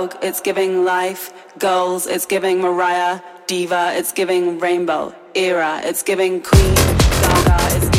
It's giving life, goals, it's giving Mariah, diva, it's giving rainbow, era, it's giving Queen, Gaga, it's